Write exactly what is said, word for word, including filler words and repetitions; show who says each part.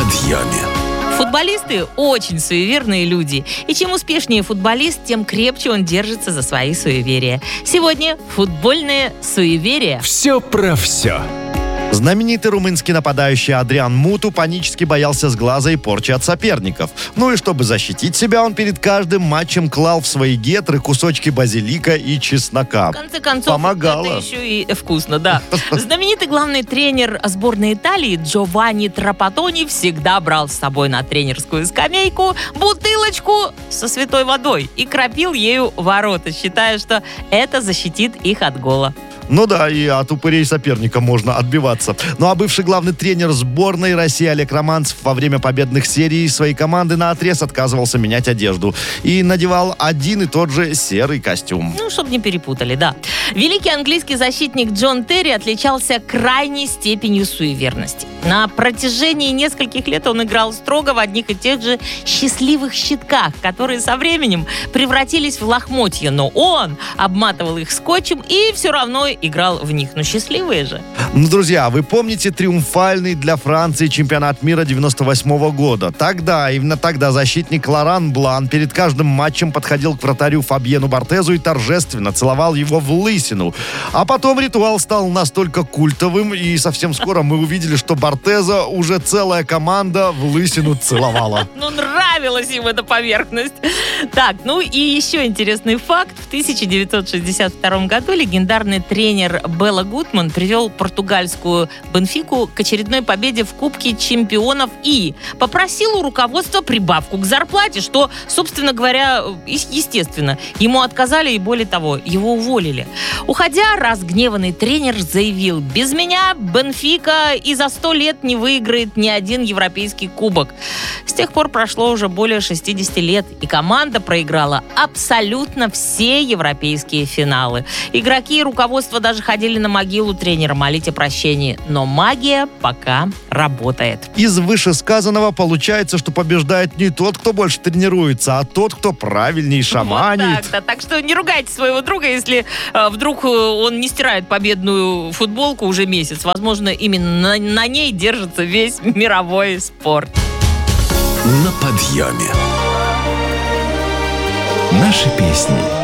Speaker 1: подъеме.
Speaker 2: Футболисты очень суеверные люди. И чем успешнее футболист, тем крепче он держится за свои суеверия. Сегодня футбольное суеверие.
Speaker 1: Все про все.
Speaker 3: Знаменитый румынский нападающий Адриан Муту панически боялся сглаза и порчи от соперников. Ну и чтобы защитить себя, он перед каждым матчем клал в свои гетры кусочки базилика и чеснока.
Speaker 2: В конце концов,
Speaker 3: Помогало.
Speaker 2: это еще и вкусно, да. Знаменитый главный тренер сборной Италии Джованни Трапатони всегда брал с собой на тренерскую скамейку бутылочку со святой водой и кропил ею ворота, считая, что это защитит их от гола.
Speaker 3: Ну да, и от упырей соперника можно отбиваться. Ну а бывший главный тренер сборной России Олег Романцев во время победных серий своей команды наотрез отказывался менять одежду и надевал один и тот же серый костюм.
Speaker 2: Ну, чтобы не перепутали, да. Великий английский защитник Джон Терри отличался крайней степенью суеверности. На протяжении нескольких лет он играл строго в одних и тех же счастливых щитках, которые со временем превратились в лохмотья, но он обматывал их скотчем и все равно играл в них. Ну, счастливые же.
Speaker 3: Ну, друзья, вы помните триумфальный для Франции чемпионат мира девяносто восьмого года? Тогда, именно тогда защитник Лоран Блан перед каждым матчем подходил к вратарю Фабьену Бартезу и торжественно целовал его в лысину. А потом ритуал стал настолько культовым, и совсем скоро мы увидели, что Бартеза уже целая команда в лысину целовала.
Speaker 2: Ну, нравилась им эта поверхность. Так, ну и еще интересный факт. В тысяча девятьсот шестьдесят втором году легендарный тренер Белла Гудман привел португальскую Бенфику к очередной победе в Кубке чемпионов и попросил у руководства прибавку к зарплате, что, собственно говоря, естественно. Ему отказали и, более того, его уволили. Уходя, разгневанный тренер заявил: «Без меня Бенфика и за сто лет не выиграет ни один европейский кубок». С тех пор прошло уже более шестьдесят лет, и команда проиграла абсолютно все европейские финалы. Игроки и руководство даже ходили на могилу тренера молить о прощении. Но магия пока работает.
Speaker 3: Из вышесказанного получается, что побеждает не тот, кто больше тренируется, а тот, кто правильней шаманит.
Speaker 2: Вот так-то. Так что не ругайте своего друга, если э, вдруг он не стирает победную футболку уже месяц. Возможно, именно на, на ней держится весь мировой спорт.
Speaker 1: На подъеме. Наши песни.